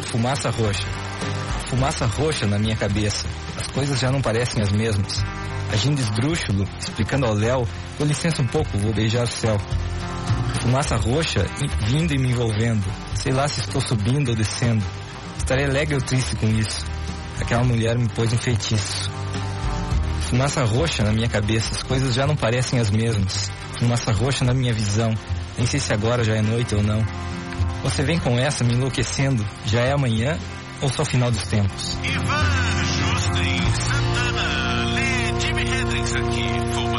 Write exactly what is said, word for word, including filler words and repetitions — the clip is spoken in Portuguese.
Fumaça roxa. Fumaça roxa na minha cabeça. As coisas já não parecem as mesmas. Agindo esdrúxulo, explicando ao Léo, com licença um pouco, vou beijar o céu. Fumaça roxa vindo e me envolvendo. Sei lá se estou subindo ou descendo. Estarei alegre ou triste com isso. Aquela mulher me pôs um feitiço. Fumaça roxa na minha cabeça. As coisas já não parecem as mesmas. Fumaça roxa na minha visão. Nem sei se agora já é noite ou não. Você vem com essa me enlouquecendo. Já é amanhã ou só final dos tempos? Ivan Justin Santana, lê Jimi Hendrix aqui.